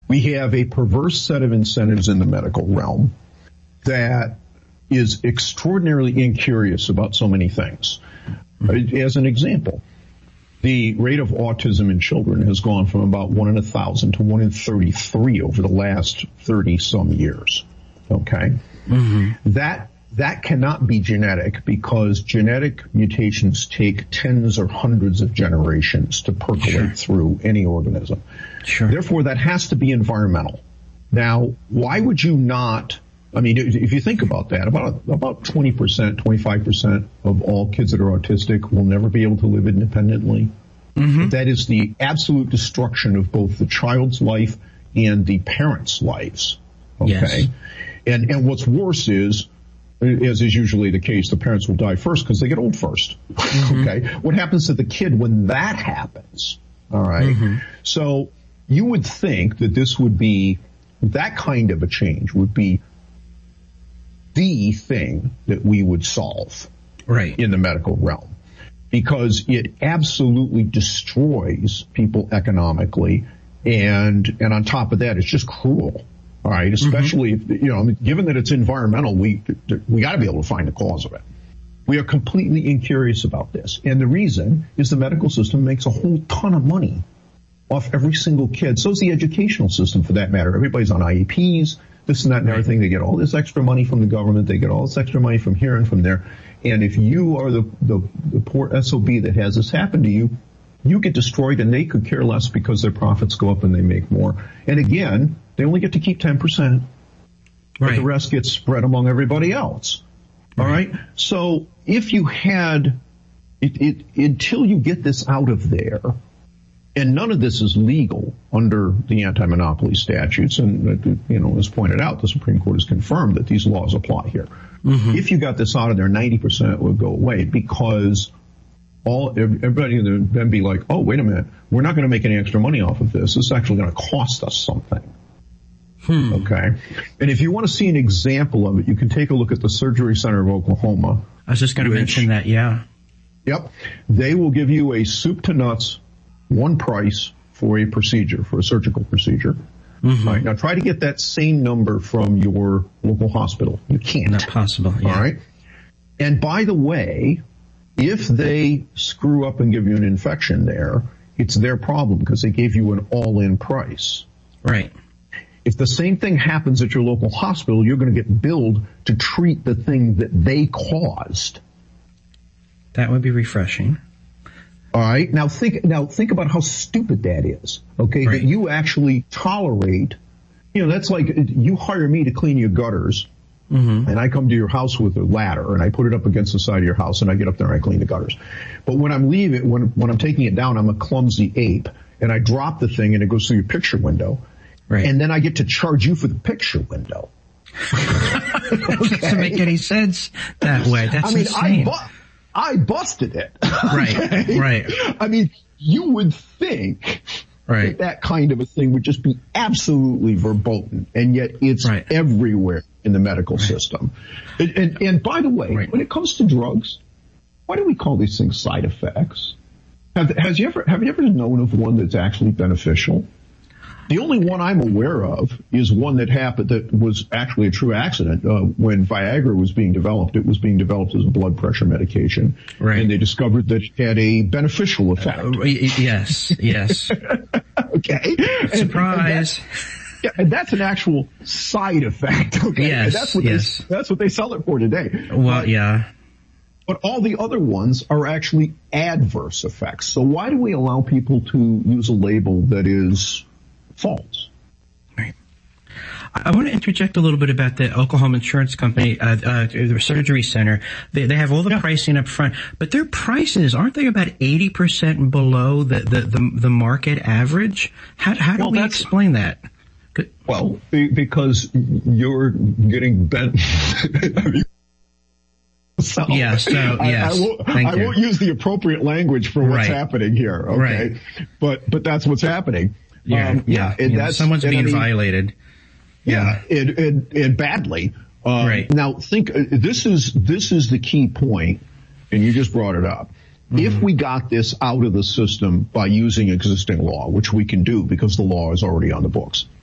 We have a perverse set of incentives in the medical realm that is extraordinarily incurious about so many things. As an example, the rate of autism in children has gone from about 1 in 1,000 to 1 in 33 over the last 30-some years. Okay? Mm-hmm. That cannot be genetic because genetic mutations take tens or hundreds of generations to percolate through any organism. Sure. Therefore, that has to be environmental. Now, why would you not... I mean, if you think about that, about 20%, 25% of all kids that are autistic will never be able to live independently. Mm-hmm. That is the absolute destruction of both the child's life and the parents' lives. Okay? Yes. And what's worse is, as is usually the case, the parents will die first because they get old first. Mm-hmm. Okay? What happens to the kid when that happens? All right? Mm-hmm. So you would think that this would be, that kind of a change would be the thing that we would solve in the medical realm, because it absolutely destroys people economically, and on top of that, it's just cruel. All right, especially if, given that it's environmental, we got to be able to find the cause of it. We are completely incurious about this, and the reason is the medical system makes a whole ton of money off every single kid. So is the educational system, for that matter. Everybody's on IEPs. This and that and everything. They get all this extra money from the government. They get all this extra money from here and from there. And if you are the poor SOB that has this happen to you, you get destroyed, and they could care less because their profits go up and they make more. And again, they only get to keep 10%. But the rest gets spread among everybody else. All right? So if you had it until you get this out of there, and none of this is legal under the anti-monopoly statutes. And, as pointed out, the Supreme Court has confirmed that these laws apply here. Mm-hmm. If you got this out of there, 90% would go away, because everybody would then be like, oh, wait a minute, we're not going to make any extra money off of this. This is actually going to cost us something. Okay? And if you want to see an example of it, you can take a look at the Surgery Center of Oklahoma. I was just going to mention that, yeah. Yep. They will give you a soup to nuts, one price for a procedure, for a surgical procedure. Mm-hmm. All right, now try to get that same number from your local hospital. You can't. Not possible. Yeah. All right. And by the way, if they screw up and give you an infection there, it's their problem because they gave you an all-in price. Right. If the same thing happens at your local hospital, you're going to get billed to treat the thing that they caused. That would be refreshing. All right. Now think about how stupid that is. Okay. Right. That you actually tolerate, that's like you hire me to clean your gutters. Mm-hmm. And I come to your house with a ladder and I put it up against the side of your house and I get up there and I clean the gutters. But when I'm leaving, when I'm taking it down, I'm a clumsy ape and I drop the thing and it goes through your picture window. Right. And then I get to charge you for the picture window. It doesn't make any sense that way. That's insane. I busted it. Right, right. I mean, you would think that kind of a thing would just be absolutely verboten, and yet it's everywhere in the medical system. And by the way, when it comes to drugs, why do we call these things side effects? Have you ever known of one that's actually beneficial? The only one I'm aware of is one that happened that was actually a true accident. When Viagra was being developed, it was being developed as a blood pressure medication. Right. And they discovered that it had a beneficial effect. Yes. Okay. Surprise. And that's an actual side effect. Okay. Yes. And that's what they sell it for today. Well, yeah. But all the other ones are actually adverse effects. So why do we allow people to use a label that is false? Right. I want to interject a little bit about the Oklahoma Insurance Company, the Surgery Center. They have all the pricing up front, but their prices, aren't they about 80% below the market average? How do we explain that? Well, because you're getting bent. Yes. I won't use the appropriate language for what's happening here. Okay. Right. But that's what's happening. And someone's being violated. Yeah. And badly. Now think, this is the key point, and you just brought it up. Mm-hmm. If we got this out of the system by using existing law, which we can do because the law is already on the books,